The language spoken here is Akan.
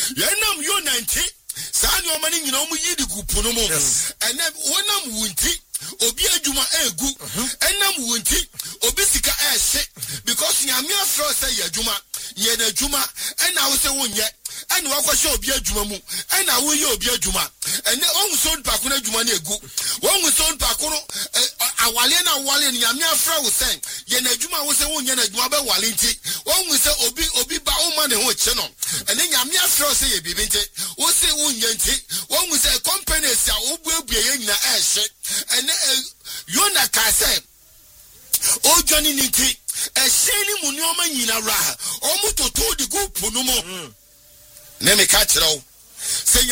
Yenam yo 90 Sani omani nyina omu yidi gu pono mo ene wonam wunti obi adwuma egu enam wunti obi sika ehye because nyame afro say adwuma ye na adwuma ena wo se wonye ene wakwahye obi adwuma mu ena wo ye obi adwuma ene onwu so npa ko na adwuma na egu onwu so npa ko awale na wale nyame afro wo say ye na adwuma wo se wonye na adwuma be wale nti onwu se obi ba o ma ne ho che no ene nyame afro say ye bibi nti wo se wonye nti onwu se companies a obuebue ye nyina ehye ene Yona ka say o Johnny nti ehye ni mu nyoma nyina ra o mu toto di gu pono mo na me ka kire wo